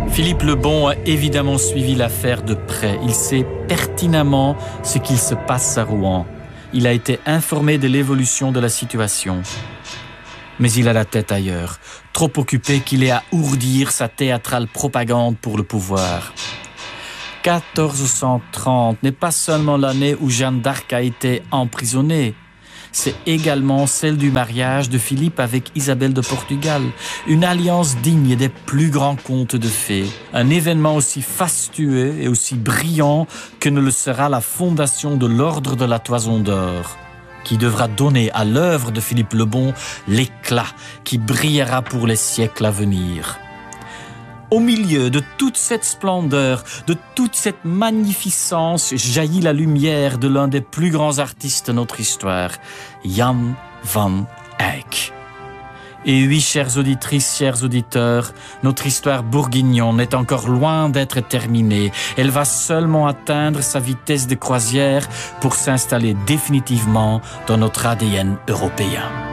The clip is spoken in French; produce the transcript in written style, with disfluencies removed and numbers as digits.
Philippe le Bon a évidemment suivi l'affaire de près. Il sait pertinemment ce qu'il se passe à Rouen. Il a été informé de l'évolution de la situation. Mais il a la tête ailleurs, trop occupé qu'il est à ourdir sa théâtrale propagande pour le pouvoir. 1430 n'est pas seulement l'année où Jeanne d'Arc a été emprisonnée. C'est également celle du mariage de Philippe avec Isabelle de Portugal, une alliance digne des plus grands contes de fées, un événement aussi fastueux et aussi brillant que ne le sera la fondation de l'Ordre de la Toison d'Or, qui devra donner à l'œuvre de Philippe le Bon l'éclat qui brillera pour les siècles à venir. Au milieu de toute cette splendeur, de toute cette magnificence, jaillit la lumière de l'un des plus grands artistes de notre histoire, Jan van Eyck. Et oui, chères auditrices, chers auditeurs, notre histoire bourguignonne est encore loin d'être terminée. Elle va seulement atteindre sa vitesse de croisière pour s'installer définitivement dans notre ADN européen.